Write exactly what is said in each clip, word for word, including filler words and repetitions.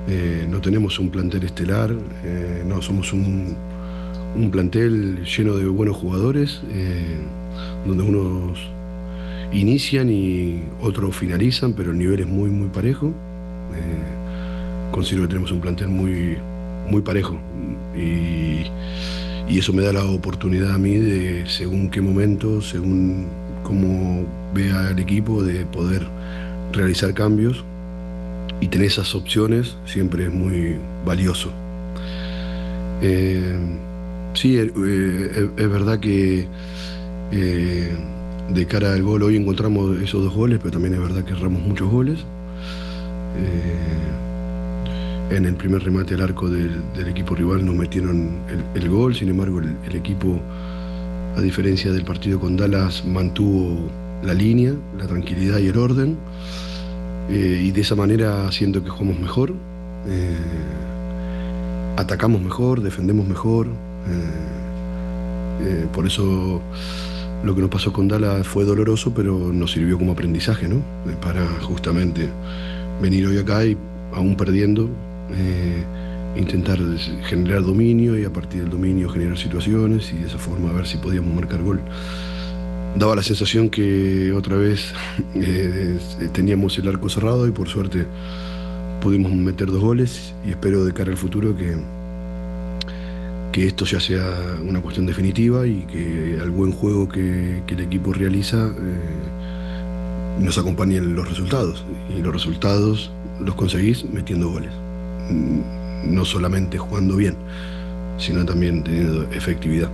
Eh, no tenemos un plantel estelar, eh, no, somos un, un plantel lleno de buenos jugadores, eh, donde unos inician y otros finalizan, pero el nivel es muy, muy parejo. Eh, considero que tenemos un plantel muy, muy parejo y, y eso me da la oportunidad a mí de, según qué momento, según cómo vea el equipo, de poder realizar cambios, y tener esas opciones siempre es muy valioso. Eh, sí, eh, eh, es verdad que eh, de cara al gol hoy encontramos esos dos goles, pero también es verdad que erramos muchos goles. Eh, en el primer remate al arco del, del equipo rival nos metieron el, el gol, sin embargo el, el equipo, a diferencia del partido con Dallas, mantuvo la línea, la tranquilidad y el orden. Eh, y de esa manera siento que jugamos mejor, eh, atacamos mejor, defendemos mejor. Eh, eh, por eso lo que nos pasó con Dallas fue doloroso, pero nos sirvió como aprendizaje, ¿no? Eh, para justamente venir hoy acá y, aún perdiendo, eh, intentar generar dominio y a partir del dominio generar situaciones y de esa forma ver si podíamos marcar gol. Daba la sensación que otra vez eh, teníamos el arco cerrado y por suerte pudimos meter dos goles y espero de cara al futuro que, que esto ya sea una cuestión definitiva y que al buen juego que, que el equipo realiza eh, nos acompañen los resultados. Y los resultados los conseguís metiendo goles. No solamente jugando bien, sino también teniendo efectividad.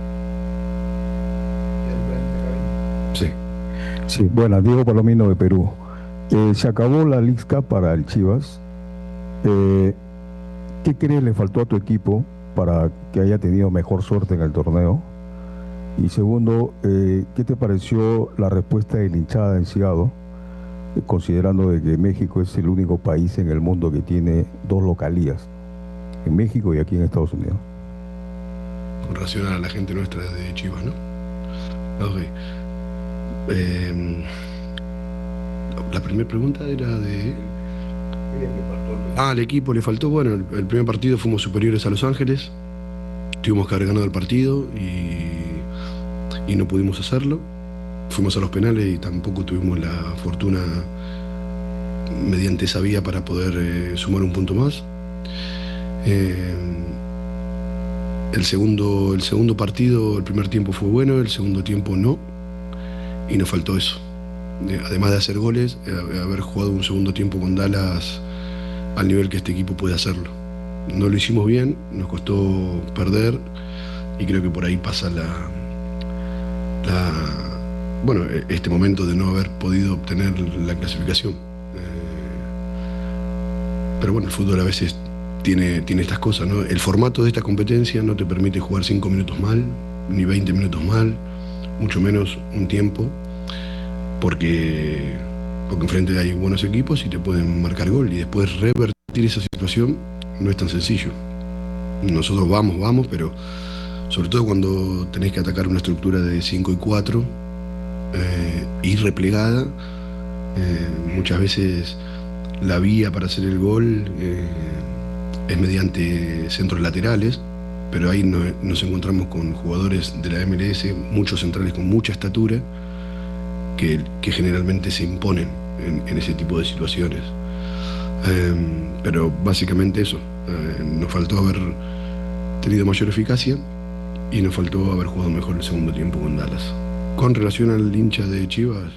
Sí. Sí, bueno, Diego Palomino de Perú. Eh, se acabó la Leagues Cup para el Chivas. Eh, ¿Qué crees le faltó a tu equipo para que haya tenido mejor suerte en el torneo? Y segundo, eh, ¿qué te pareció la respuesta de la hinchada de Envigado, eh, considerando de que México es el único país en el mundo que tiene dos localías, en México y aquí en Estados Unidos? Con relación a la gente nuestra de Chivas, ¿no? Ok. Eh, la primera pregunta era de... Ah, al equipo le faltó, bueno, el, el primer partido fuimos superiores a Los Ángeles, tuvimos que haber ganado el partido y, y no pudimos hacerlo. Fuimos a los penales y tampoco tuvimos la fortuna mediante esa vía para poder eh, sumar un punto más. Eh, el, segundo, el segundo partido, el primer tiempo fue bueno, el segundo tiempo no, y nos faltó eso. Eh, además de hacer goles, eh, haber jugado un segundo tiempo con Dallas al nivel que este equipo puede hacerlo. No lo hicimos bien, nos costó perder y creo que por ahí pasa la, la bueno, este momento de no haber podido obtener la clasificación. Eh, pero bueno, el fútbol a veces tiene, tiene estas cosas, ¿no? El formato de esta competencia no te permite jugar cinco minutos mal, ni veinte minutos mal, mucho menos un tiempo, porque, porque enfrente hay buenos equipos y te pueden marcar gol y después revertir esa situación no es tan sencillo. Nosotros vamos, vamos, pero sobre todo cuando tenés que atacar una estructura de cinco y cuatro, eh, ir replegada, eh, muchas veces la vía para hacer el gol eh, es mediante centros laterales, pero ahí no, nos encontramos con jugadores de la M L S, muchos centrales con mucha estatura, que, que generalmente se imponen en, en ese tipo de situaciones. Eh, pero básicamente eso, eh, nos faltó haber tenido mayor eficacia y nos faltó haber jugado mejor el segundo tiempo con Dallas. Con relación al hincha de Chivas...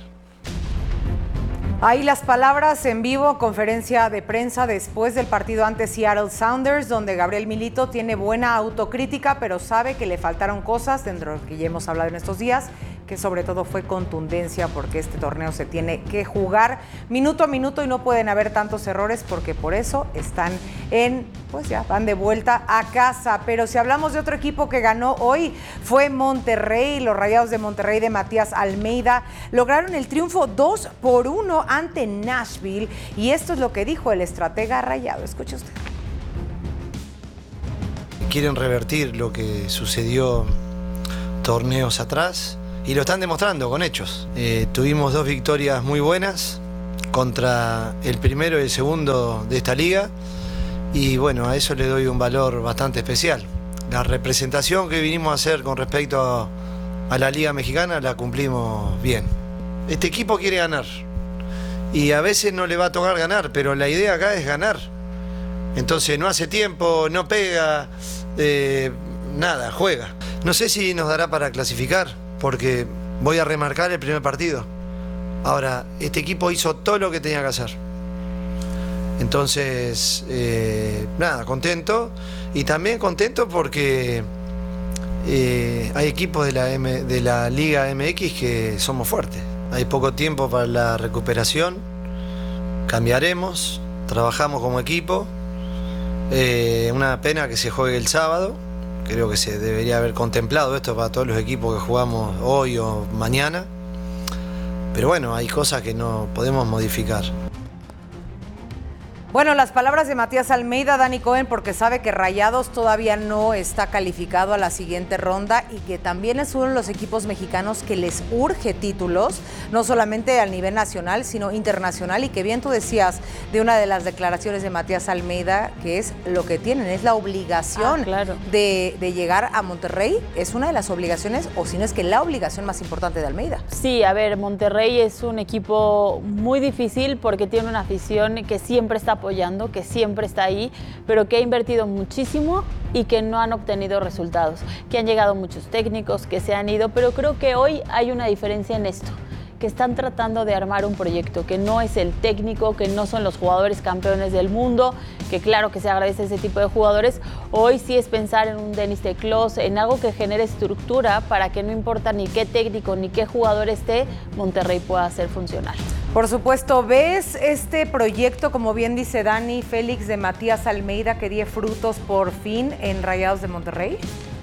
Ahí las palabras en vivo, conferencia de prensa después del partido ante Seattle Sounders, donde Gabriel Milito tiene buena autocrítica, pero sabe que le faltaron cosas, dentro de lo que ya hemos hablado en estos días, que sobre todo fue contundencia, porque este torneo se tiene que jugar minuto a minuto y no pueden haber tantos errores, porque por eso están en, pues ya, van de vuelta a casa. Pero si hablamos de otro equipo que ganó hoy, fue Monterrey. Los Rayados de Monterrey de Matías Almeida lograron el triunfo dos por uno ante Nashville, y esto es lo que dijo el estratega rayado. Escuche usted. Quieren revertir lo que sucedió torneos atrás y lo están demostrando con hechos. Eh, tuvimos dos victorias muy buenas contra el primero y el segundo de esta liga y bueno, a eso le doy un valor bastante especial. La representación que vinimos a hacer con respecto a, a la Liga Mexicana la cumplimos bien. Este equipo quiere ganar y a veces no le va a tocar ganar, pero la idea acá es ganar. Entonces no hace tiempo, no pega, eh, nada, juega. No sé si nos dará para clasificar, porque voy a remarcar el primer partido. Ahora, este equipo hizo todo lo que tenía que hacer. Entonces, eh, nada, contento. Y también contento porque eh, hay equipos de la, M, de la Liga M X que somos fuertes. Hay poco tiempo para la recuperación. Cambiaremos, trabajamos como equipo. Eh, una pena que se juegue el sábado. Creo que se debería haber contemplado esto para todos los equipos que jugamos hoy o mañana. Pero bueno, hay cosas que no podemos modificar. Bueno, las palabras de Matías Almeida, Dani Cohen, porque sabe que Rayados todavía no está calificado a la siguiente ronda y que también es uno de los equipos mexicanos que les urge títulos, no solamente a nivel nacional, sino internacional, y que bien tú decías de una de las declaraciones de Matías Almeida, que es lo que tienen, es la obligación ah, claro. de, de llegar a Monterrey, es una de las obligaciones, o si no es que la obligación más importante de Almeida. Sí, a ver, Monterrey es un equipo muy difícil porque tiene una afición que siempre está apoyando, que siempre está ahí, pero que ha invertido muchísimo y que no han obtenido resultados, que han llegado muchos técnicos, que se han ido, pero creo que hoy hay una diferencia en esto, que están tratando de armar un proyecto, que no es el técnico, que no son los jugadores campeones del mundo, que claro que se agradece ese tipo de jugadores. Hoy sí es pensar en un Denis Teclós, en algo que genere estructura para que no importa ni qué técnico ni qué jugador esté, Monterrey pueda ser funcional. Por supuesto, ¿ves este proyecto, como bien dice Dani, Félix, de Matías Almeida, que dio frutos por fin en Rayados de Monterrey?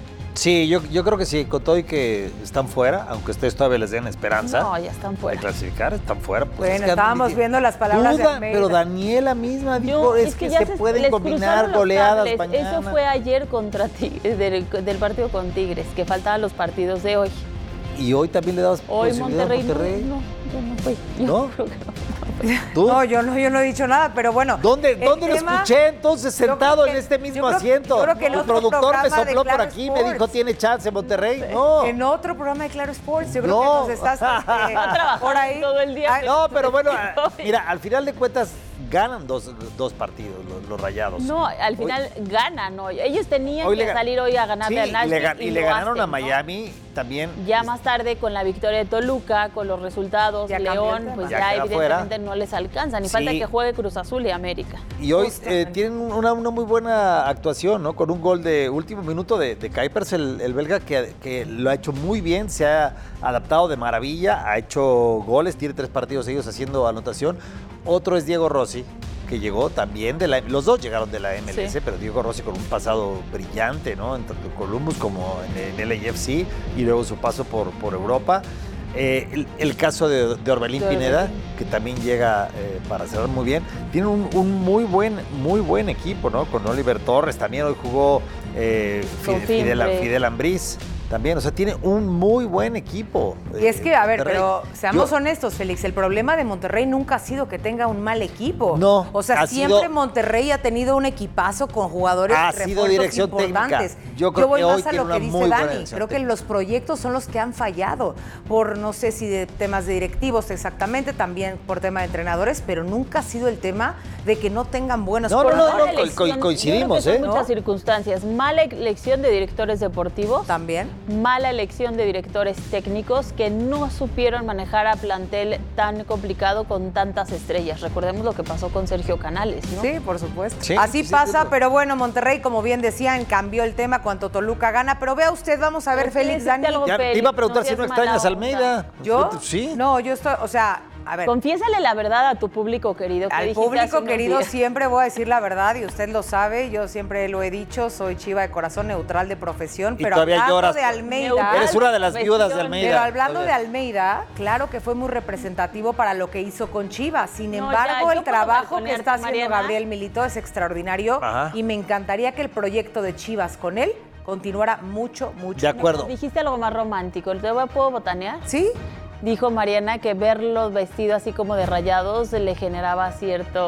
Sí, yo, yo creo que sí, con todo y que están fuera, aunque ustedes todavía les den esperanza. No, ya están fuera. De clasificar, están fuera. Pues bueno, es que estábamos han, viendo las palabras duda, de Almeida. Pero Daniela misma dijo, No, es, es que, que se, se pueden combinar goleadas mañana. Eso fue ayer contra Tigres, del, del partido con Tigres, que faltaban los partidos de hoy. Y hoy también le dabas Hoy posibilidad Monterrey, a Monterrey. No, no, yo no fui. Yo ¿No? creo que no. ¿Tú? No, yo no, yo no he dicho nada, pero bueno. ¿Dónde, ¿dónde tema, lo escuché entonces sentado que, en este mismo yo creo, asiento? Yo creo que el el productor me sopló por Claro aquí y Sports. me dijo, ¿tiene chance Monterrey? No. En otro programa de Claro Sports, yo creo No. que nos estás este, por ahí. todo el día. Ay, No, pero bueno, mira, al final de cuentas ganan dos, dos partidos los, los Rayados. No, al final hoy, ganan hoy. Ellos tenían hoy que le, salir hoy a ganarle sí, a Nashville. Y le, y y le lo ganaron hacen, a Miami ¿no? también. Ya más tarde con la victoria de Toluca, con los resultados, ya León, pues ya, ya fuera. evidentemente no les alcanza. Ni Sí. falta que juegue Cruz Azul y América. Y hoy eh, tienen una, una muy buena actuación, ¿no? Con un gol de último minuto de, de Kuipers, el, el belga, que, que lo ha hecho muy bien, se ha adaptado de maravilla, ha hecho goles, tiene tres partidos seguidos haciendo anotación. Otro es Diego Rossi, que llegó también de la... Los dos llegaron de la M L S, sí. Pero Diego Rossi con un pasado brillante, ¿no? En tanto Columbus como en, en L A F C y luego su paso por, por Europa. Eh, el, el caso de, de Orbelín de Pineda, Orbelín. Que también llega eh, para cerrar muy bien. Tiene un, un muy buen muy buen equipo, ¿no? Con Oliver Torres, también hoy jugó eh, Fidel, Fidel, Fidel Ambriz. También, o sea, tiene un muy buen equipo. Y es que, a ver, Monterrey. pero seamos Yo, honestos, Félix, el problema de Monterrey nunca ha sido que tenga un mal equipo. No. O sea, siempre sido, Monterrey ha tenido un equipazo con jugadores ha sido dirección importantes. Técnica. Yo creo Yo voy que más hoy a tiene lo una que dice muy buena Dani. Creo que técnica. los proyectos son los que han fallado. Por, no sé si de temas de directivos exactamente, también por tema de entrenadores, pero nunca ha sido el tema de que no tengan buenos No, no, no, no, elección, co coincidimos, yo creo que ¿eh? son muchas ¿no? circunstancias. Mala elección de directores deportivos. También. Mala elección de directores técnicos que no supieron manejar a plantel tan complicado con tantas estrellas. Recordemos lo que pasó con Sergio Canales, ¿no? Sí, por supuesto. Sí, Así sí, pasa, sí, pero bueno, Monterrey, como bien decían, cambió el tema cuando Toluca gana. Pero vea usted, vamos a ver, Félix, Dani. Ya te iba a preguntar no si no seas extrañas a mala onda. Almeida. ¿Yo? Sí. No, yo estoy, o sea, a ver. Confiésale la verdad a tu público querido. Al público querido siempre voy a decir la verdad y usted lo sabe, yo siempre lo he dicho, soy chiva de corazón, neutral de profesión, Y pero todavía hablando lloras. de Almeida... Eres una de las viudas de Almeida. Pero hablando de Almeida, claro que fue muy representativo para lo que hizo con Chivas. Sin No, embargo, ya, el trabajo que está haciendo Mariana. Gabriel Milito es extraordinario. Ajá. Y me encantaría que el proyecto de Chivas con él continuara mucho, mucho. De acuerdo. Dijiste algo más romántico. ¿Te puedo botanear? ¿Sí? Dijo Mariana que verlos vestidos así como de rayados le generaba cierto...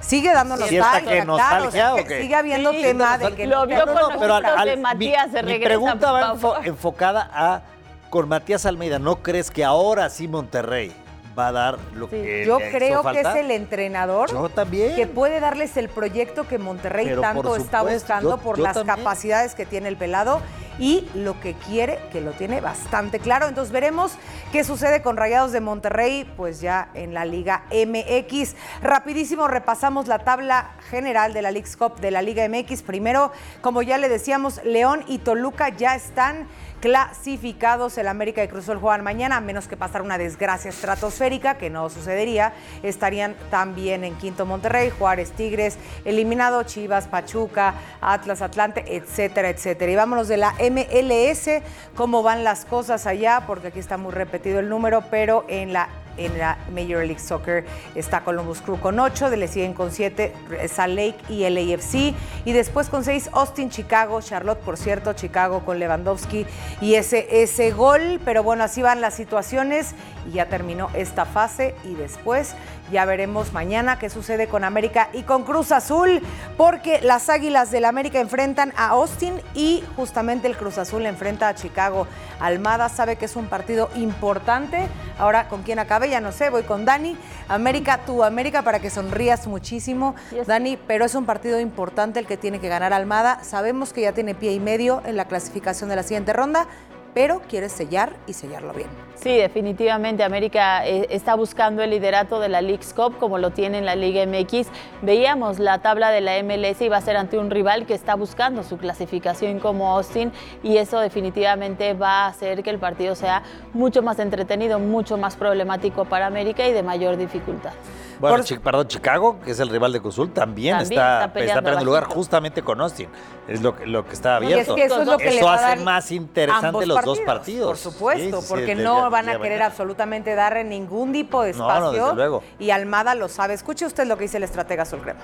Sigue dando ¿Sí está nostalgia, que nostalgia claro, o sea, o qué? sigue habiendo Sí, tema no, de que... lo vio No, con no, los pero al- ojos al- de Matías, mi, se mi regresa. pregunta va por favor. enfo- enfocada a con Matías Almeida. ¿No crees que ahora sí Monterrey va a dar lo Sí. que Yo le hizo creo que es falta? el entrenador Yo también. que puede darles el proyecto que Monterrey Pero tanto por está supuesto, buscando yo- por yo las también. capacidades que tiene el pelado y lo que quiere, que lo tiene bastante claro. Entonces veremos qué sucede con Rayados de Monterrey, pues ya en la Liga M X. Rapidísimo repasamos la tabla general de la Leagues Cup de la Liga M X. Primero, como ya le decíamos, León y Toluca ya están clasificados. El América y Cruz Azul juegan mañana, a menos que pasara una desgracia estratosférica, que no sucedería. Estarían también en quinto Monterrey, Juárez, Tigres, eliminado Chivas, Pachuca, Atlas, Atlante, etcétera, etcétera. Y vámonos de la M L S, cómo van las cosas allá, porque aquí está muy repetido el número, pero en la En la Major League Soccer está Columbus Crew con ocho, le siguen con siete Salt Lake y L A F C, y después con seis Austin, Chicago, Charlotte, por cierto, Chicago con Lewandowski y ese, ese gol, pero bueno, así van las situaciones y ya terminó esta fase y después ya veremos mañana qué sucede con América y con Cruz Azul, porque las Águilas del América enfrentan a Austin y justamente el Cruz Azul enfrenta a Chicago. Almada sabe que es un partido importante. Ahora, ¿con quién acabe? Ya no sé, voy con Dani. América, tu América, para que sonrías muchísimo, Yes. Dani, pero es un partido importante el que tiene que ganar Almada. Sabemos que ya tiene pie y medio en la clasificación de la siguiente ronda, pero quiere sellar y sellarlo bien. Sí, definitivamente América eh, está buscando el liderato de la Leagues Cup como lo tiene en la Liga M X. Veíamos la tabla de la M L S y va a ser ante un rival que está buscando su clasificación como Austin, y eso definitivamente va a hacer que el partido sea mucho más entretenido, mucho más problemático para América y de mayor dificultad. Bueno, Por- Chi- perdón, Chicago, que es el rival de Cruz Azul, también, También está, está está peleando peleando lugar bajito. justamente con Austin. Es lo que, lo que está Y es abierto. que eso es lo que Eso le va a hace dar más interesante ambos los dos partidos. Por supuesto, Sí, sí, porque sí, no de- van a de- querer absolutamente darle ningún tipo de No, no, espacio. desde luego. Y Almada lo sabe. Escuche usted lo que dice el estratega azulcrema.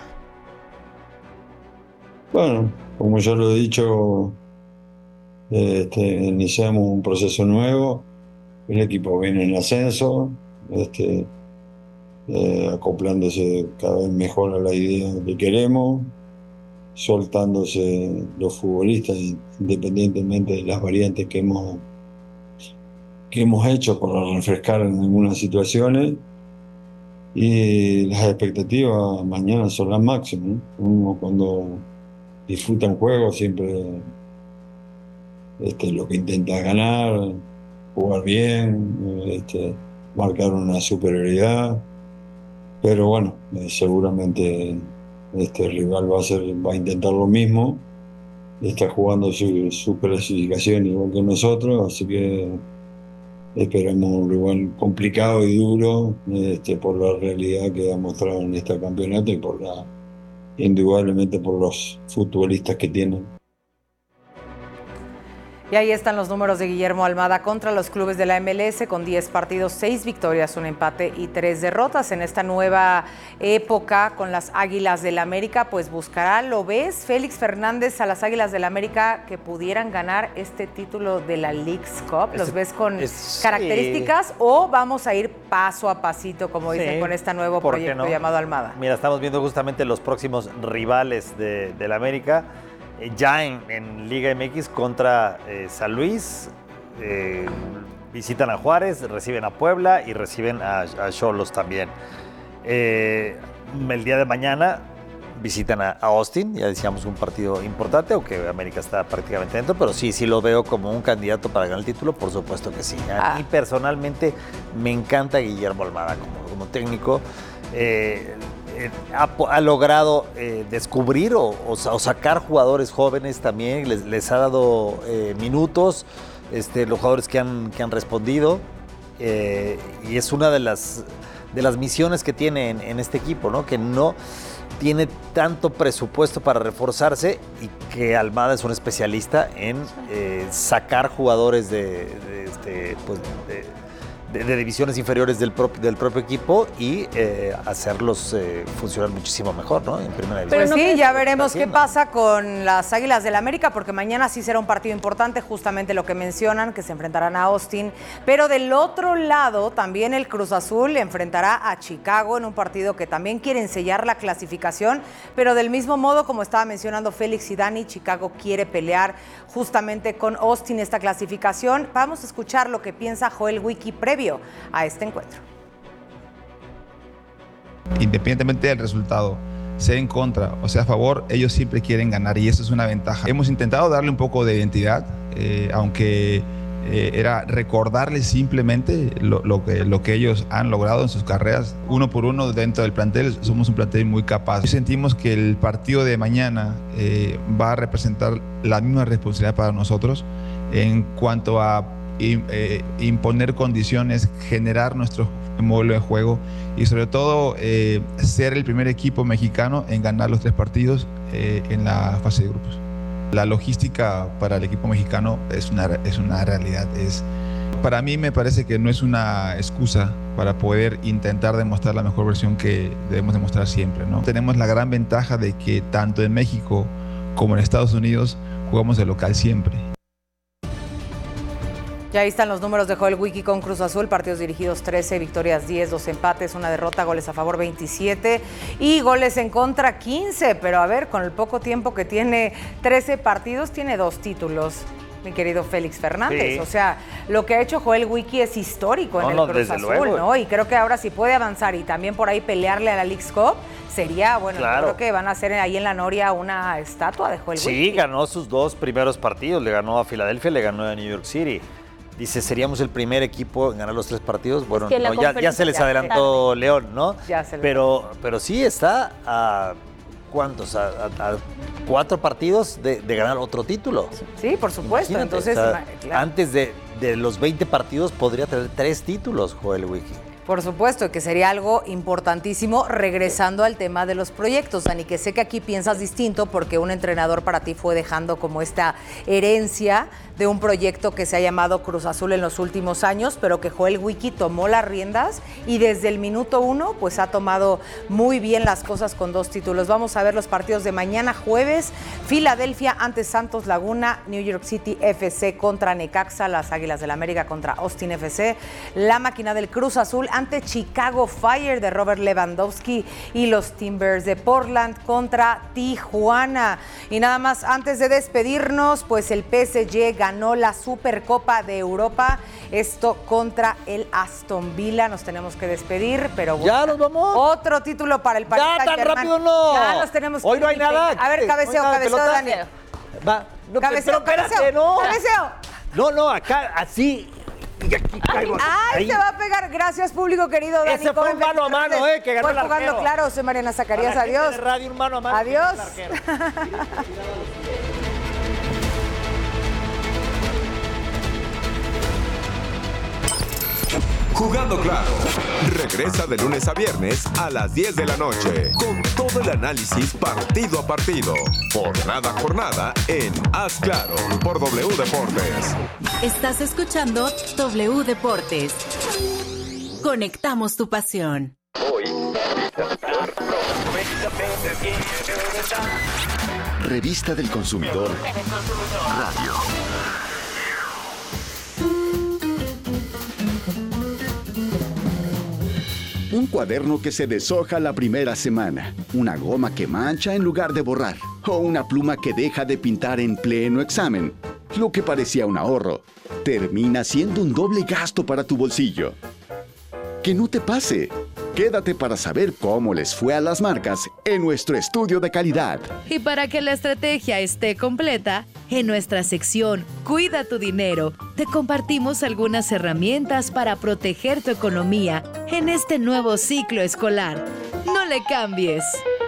Bueno, como ya lo he dicho, este, iniciamos un proceso nuevo. El equipo viene en ascenso, este, eh, acoplándose cada vez mejor a la idea que queremos, soltándose los futbolistas independientemente de las variantes que hemos, que hemos hecho para refrescar en algunas situaciones. Y las expectativas mañana son las máximas, ¿no? Uno cuando disfruta un juego siempre este, lo que intenta es ganar, jugar bien, este, marcar una superioridad, pero bueno, eh, seguramente este rival va a hacer, va a intentar lo mismo, está jugando su, su clasificación igual que nosotros, así que esperamos un rival complicado y duro, este, por la realidad que ha mostrado en este campeonato y por la indudablemente por los futbolistas que tienen. Y ahí están los números de Guillermo Almada contra los clubes de la M L S con diez partidos, seis victorias, un empate y tres derrotas. En esta nueva época con las Águilas del América, pues buscará, ¿lo ves, Félix Fernández, a las Águilas del América que pudieran ganar este título de la Leagues Cup? ¿Los Es- ves con es- características o vamos a ir paso a pasito, como dicen, Sí, con este nuevo ¿por qué proyecto no? llamado Almada? Mira, estamos viendo justamente los próximos rivales de, del América, eh, ya en, en Liga M X contra eh, San Luis, eh, visitan a Juárez, reciben a Puebla y reciben a a Xolos también. Eh, el día de mañana visitan a, a Austin, ya decíamos un partido importante, aunque América está prácticamente dentro, pero sí, sí lo veo como un candidato para ganar el título, por supuesto que sí. A mí Ah. personalmente me encanta Guillermo Almada como, como técnico. Eh, eh, ha, po- ha logrado eh, descubrir o, o sa- o sacar jugadores jóvenes también, les, les ha dado eh, minutos, este, los jugadores que han, que han respondido, eh, y es una de las, de las misiones que tiene en, en este equipo, ¿no? Que no tiene tanto presupuesto para reforzarse y que Almada es un especialista en eh, sacar jugadores de, de, este, pues, de, de, de divisiones inferiores del, pro, del propio equipo y eh, hacerlos eh, funcionar muchísimo mejor, ¿no? En primera división. Pues sí, ya veremos qué pasa con las Águilas del América, porque mañana sí será un partido importante, justamente lo que mencionan, que se enfrentarán a Austin. Pero del otro lado, también el Cruz Azul enfrentará a Chicago en un partido que también quieren sellar la clasificación, pero del mismo modo, como estaba mencionando Félix y Dani, Chicago quiere pelear justamente con Austin esta clasificación. Vamos a escuchar lo que piensa Joel Wiki previo a este encuentro. Independientemente del resultado, sea en contra o sea a favor, ellos siempre quieren ganar y eso es una ventaja. Hemos intentado darle un poco de identidad, eh, aunque eh, era recordarles simplemente lo, lo, que, lo que ellos han logrado en sus carreras, uno por uno dentro del plantel. Somos un plantel muy capaz. Sentimos que el partido de mañana eh, va a representar la misma responsabilidad para nosotros en cuanto a eh, imponer condiciones, generar nuestro modelo de juego y sobre todo eh, ser el primer equipo mexicano en ganar los tres partidos eh, en la fase de grupos. La logística para el equipo mexicano es una, es una realidad. Es, para mí me parece que no es una excusa para poder intentar demostrar la mejor versión que debemos demostrar siempre, ¿no? Tenemos la gran ventaja de que tanto en México como en Estados Unidos jugamos de local siempre. Ya ahí están los números de Joel Wiki con Cruz Azul, partidos dirigidos trece, victorias diez, dos empates, una derrota, goles a favor veintisiete y goles en contra quince, pero a ver, con el poco tiempo que tiene, trece partidos, tiene dos títulos, mi querido Félix Fernández. Sí. O sea, lo que ha hecho Joel Wiki es histórico no, en el no, Cruz Azul, luego. ¿no? Y creo que ahora si puede avanzar y también por ahí pelearle a la Leagues Cup, sería, bueno, claro. Yo creo que van a hacer ahí en la Noria una estatua de Joel sí, Wiki. Sí, ganó sus dos primeros partidos, le ganó a Filadelfia, le ganó a New York City. Dice, seríamos el primer equipo en ganar los tres partidos. Bueno, es que no, ya, ya se les adelantó tarde. León, ¿no? Ya se les pero, pero sí está a, ¿cuántos? A, a, a cuatro partidos de, de ganar otro título. Sí, por supuesto. Imagínate, Entonces, o sea, claro. Antes de, de los veinte partidos podría tener tres títulos, Joel Wiki. Por supuesto, que sería algo importantísimo, regresando al tema de los proyectos, Dani, que sé que aquí piensas distinto porque un entrenador para ti fue dejando como esta herencia de un proyecto que se ha llamado Cruz Azul en los últimos años, pero que Joel Wiki tomó las riendas y desde el minuto uno pues ha tomado muy bien las cosas con dos títulos. Vamos a ver los partidos de mañana jueves: Filadelfia ante Santos Laguna, New York City F C contra Necaxa, las Águilas del América contra Austin F C, la máquina del Cruz Azul ante Chicago Fire de Robert Lewandowski y los Timbers de Portland contra Tijuana. Y nada más, antes de despedirnos, pues el P S G ganó la Supercopa de Europa, esto contra el Aston Villa. Nos tenemos que despedir, pero bueno, ya nos vamos. Otro título para el Paris Ya tan rápido no. Ya nos tenemos Hoy que no hay nada. A ver, cabeceo, no cabeceo, Daniel. Va. No, cabeceo, pero espérate, cabeceo, no. cabeceo. No, no, acá, así. Y aquí caigo. Ay, se va a pegar. Gracias, público querido. Dani, ese fue un mano a mano, eh, que ganó fue el arquero. jugando claro, soy Mariana Zacarías. Para adiós. De radio, un mano a mano. Adiós. Jugando Claro, regresa de lunes a viernes a las diez de la noche con todo el análisis partido a partido, jornada a jornada en Haz Claro por W Deportes. Estás escuchando W Deportes. Conectamos tu pasión. Revista del Consumidor Radio. Un cuaderno que se deshoja la primera semana, una goma que mancha en lugar de borrar, o una pluma que deja de pintar en pleno examen. Lo que parecía un ahorro, termina siendo un doble gasto para tu bolsillo. Que no te pase. Quédate para saber cómo les fue a las marcas en nuestro estudio de calidad. Y para que la estrategia esté completa, en nuestra sección Cuida tu dinero, te compartimos algunas herramientas para proteger tu economía en este nuevo ciclo escolar. No le cambies.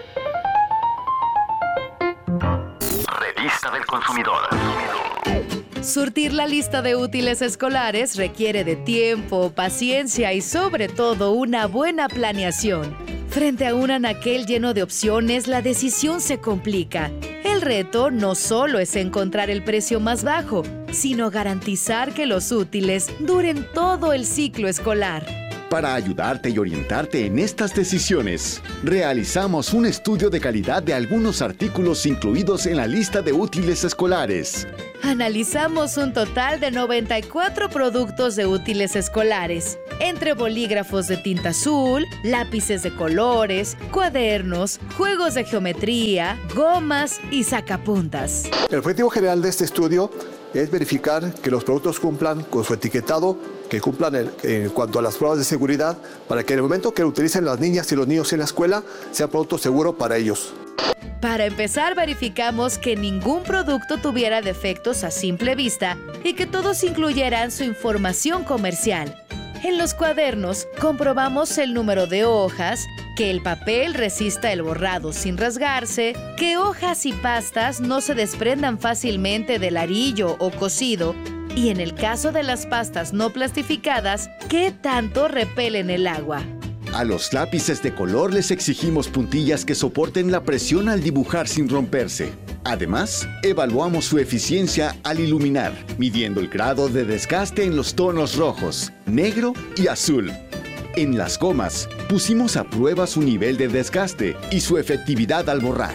Revista del Consumidor. Surtir la lista de útiles escolares requiere de tiempo, paciencia y sobre todo una buena planeación. Frente a un anaquel lleno de opciones, la decisión se complica. El reto no solo es encontrar el precio más bajo, sino garantizar que los útiles duren todo el ciclo escolar. Para ayudarte y orientarte en estas decisiones, realizamos un estudio de calidad de algunos artículos incluidos en la lista de útiles escolares. Analizamos un total de noventa y cuatro productos de útiles escolares, entre bolígrafos de tinta azul, lápices de colores, cuadernos, juegos de geometría, gomas y sacapuntas. El objetivo general de este estudio es verificar que los productos cumplan con su etiquetado, que cumplan el, en cuanto a las pruebas de seguridad, para que en el momento que lo utilicen las niñas y los niños en la escuela, sea producto seguro para ellos. Para empezar, verificamos que ningún producto tuviera defectos a simple vista y que todos incluyeran su información comercial. En los cuadernos, comprobamos el número de hojas, que el papel resista el borrado sin rasgarse, que hojas y pastas no se desprendan fácilmente del arillo o cosido, y en el caso de las pastas no plastificadas, ¿qué tanto repelen el agua? A los lápices de color les exigimos puntillas que soporten la presión al dibujar sin romperse. Además, evaluamos su eficiencia al iluminar, midiendo el grado de desgaste en los tonos rojos, negro y azul. En las gomas, pusimos a prueba su nivel de desgaste y su efectividad al borrar.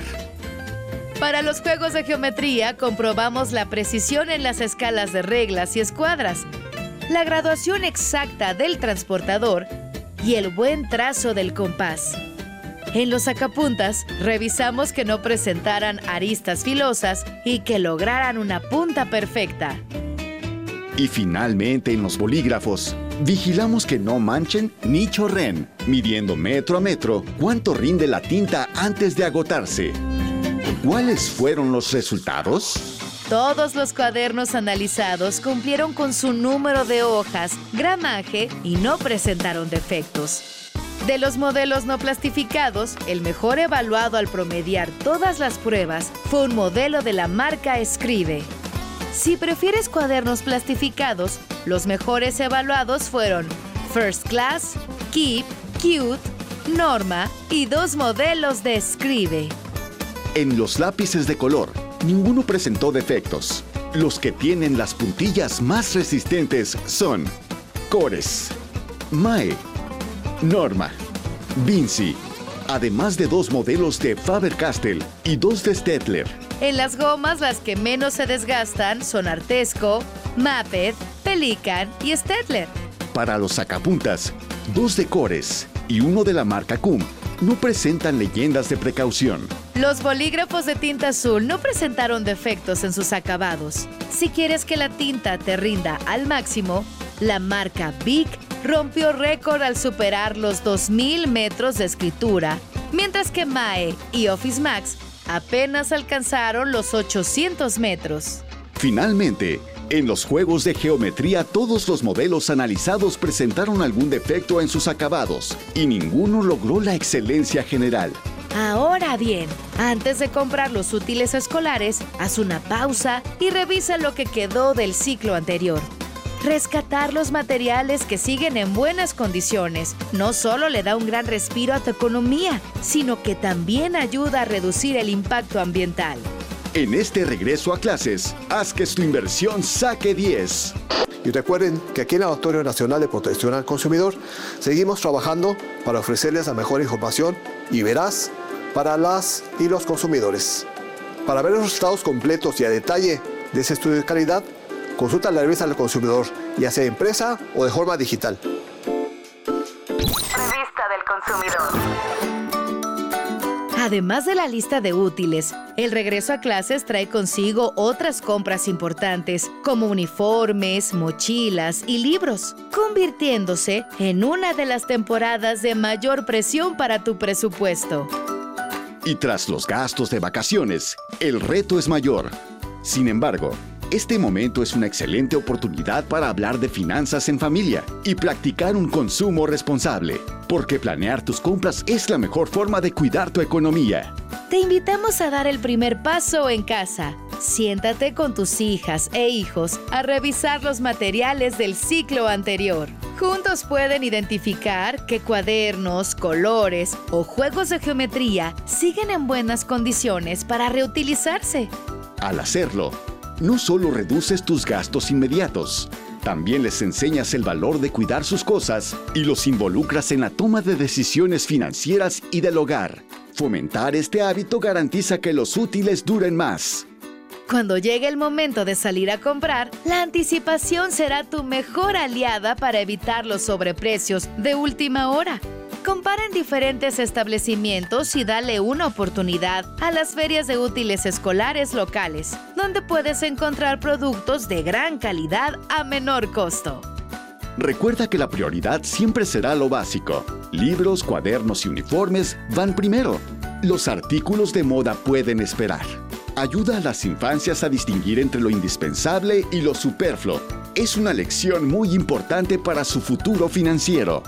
Para los juegos de geometría, comprobamos la precisión en las escalas de reglas y escuadras, la graduación exacta del transportador y el buen trazo del compás. En los sacapuntas, revisamos que no presentaran aristas filosas y que lograran una punta perfecta. Y finalmente, en los bolígrafos, vigilamos que no manchen ni chorren, midiendo metro a metro cuánto rinde la tinta antes de agotarse. ¿Cuáles fueron los resultados? Todos los cuadernos analizados cumplieron con su número de hojas, gramaje y no presentaron defectos. De los modelos no plastificados, el mejor evaluado al promediar todas las pruebas fue un modelo de la marca Scribe. Si prefieres cuadernos plastificados, los mejores evaluados fueron First Class, Keep, Cute, Norma y dos modelos de Scribe. En los lápices de color, ninguno presentó defectos. Los que tienen las puntillas más resistentes son Cores, Mae, Norma, Vinci, además de dos modelos de Faber-Castell y dos de Staedtler. En las gomas, las que menos se desgastan son Artesco, Maped, Pelican y Staedtler. Para los sacapuntas, dos de Cores y uno de la marca Cum no presentan leyendas de precaución. Los bolígrafos de tinta azul no presentaron defectos en sus acabados. Si quieres que la tinta te rinda al máximo, la marca Bic rompió récord al superar los dos mil metros de escritura, mientras que Mae y Office Max apenas alcanzaron los ochocientos metros. Finalmente, en los juegos de geometría, todos los modelos analizados presentaron algún defecto en sus acabados y ninguno logró la excelencia general. Ahora bien, antes de comprar los útiles escolares, haz una pausa y revisa lo que quedó del ciclo anterior. Rescatar los materiales que siguen en buenas condiciones no solo le da un gran respiro a tu economía, sino que también ayuda a reducir el impacto ambiental. En este regreso a clases, haz que tu inversión saque diez. Y recuerden que aquí en el Laboratorio Nacional de Protección al Consumidor seguimos trabajando para ofrecerles la mejor información y veraz para las y los consumidores. Para ver los resultados completos y a detalle de ese estudio de calidad, consulta la revista del consumidor, ya sea impresa o de forma digital. Revista del Consumidor. Además de la lista de útiles, el regreso a clases trae consigo otras compras importantes, como uniformes, mochilas y libros, convirtiéndose en una de las temporadas de mayor presión para tu presupuesto. Y tras los gastos de vacaciones, el reto es mayor. Sin embargo, este momento es una excelente oportunidad para hablar de finanzas en familia y practicar un consumo responsable, porque planear tus compras es la mejor forma de cuidar tu economía. Te invitamos a dar el primer paso en casa. Siéntate con tus hijas e hijos a revisar los materiales del ciclo anterior. Juntos pueden identificar qué cuadernos, colores o juegos de geometría siguen en buenas condiciones para reutilizarse. Al hacerlo, no solo reduces tus gastos inmediatos, también les enseñas el valor de cuidar sus cosas y los involucras en la toma de decisiones financieras y del hogar. Fomentar este hábito garantiza que los útiles duren más. Cuando llegue el momento de salir a comprar, la anticipación será tu mejor aliada para evitar los sobreprecios de última hora. Compara en diferentes establecimientos y dale una oportunidad a las ferias de útiles escolares locales, donde puedes encontrar productos de gran calidad a menor costo. Recuerda que la prioridad siempre será lo básico. Libros, cuadernos y uniformes van primero. Los artículos de moda pueden esperar. Ayuda a las infancias a distinguir entre lo indispensable y lo superfluo. Es una lección muy importante para su futuro financiero.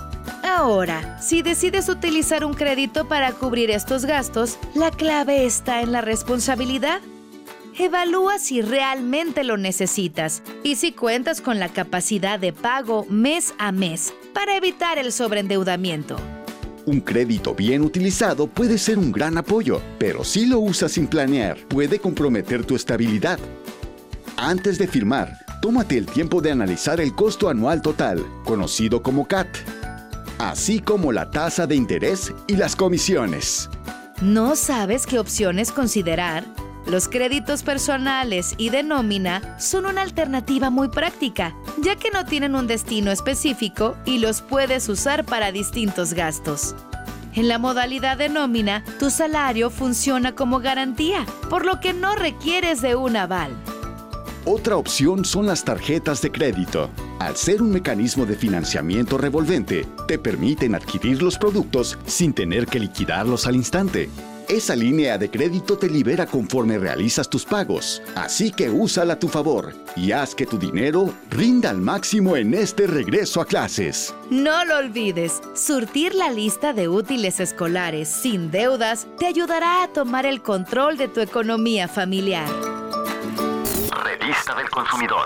Ahora, si decides utilizar un crédito para cubrir estos gastos, la clave está en la responsabilidad. Evalúa si realmente lo necesitas y si cuentas con la capacidad de pago mes a mes para evitar el sobreendeudamiento. Un crédito bien utilizado puede ser un gran apoyo, pero si lo usas sin planear, puede comprometer tu estabilidad. Antes de firmar, tómate el tiempo de analizar el costo anual total, conocido como C A T, así como la tasa de interés y las comisiones. ¿No sabes qué opciones considerar? Los créditos personales y de nómina son una alternativa muy práctica, ya que no tienen un destino específico y los puedes usar para distintos gastos. En la modalidad de nómina, tu salario funciona como garantía, por lo que no requieres de un aval. Otra opción son las tarjetas de crédito. Al ser un mecanismo de financiamiento revolvente, te permiten adquirir los productos sin tener que liquidarlos al instante. Esa línea de crédito te libera conforme realizas tus pagos, así que úsala a tu favor y haz que tu dinero rinda al máximo en este regreso a clases. No lo olvides, surtir la lista de útiles escolares sin deudas te ayudará a tomar el control de tu economía familiar. Revista del Consumidor.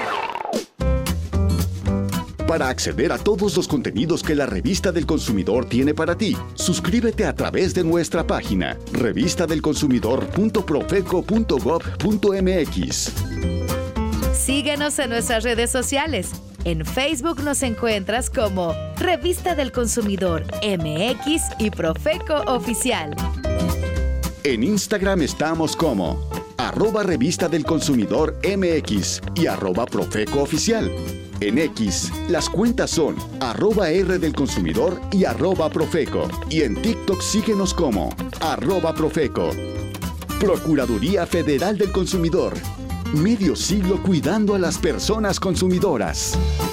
Para acceder a todos los contenidos que la Revista del Consumidor tiene para ti, suscríbete a través de nuestra página revista del consumidor punto profeco punto gob punto mx. Síguenos en nuestras redes sociales. En Facebook nos encuentras como Revista del Consumidor M X y Profeco Oficial. En Instagram estamos como arroba Revista del Consumidor M X y arroba Profeco Oficial. En X, las cuentas son arroba R del Consumidor y arroba Profeco. Y en TikTok síguenos como arroba Profeco. Procuraduría Federal del Consumidor. Medio siglo cuidando a las personas consumidoras.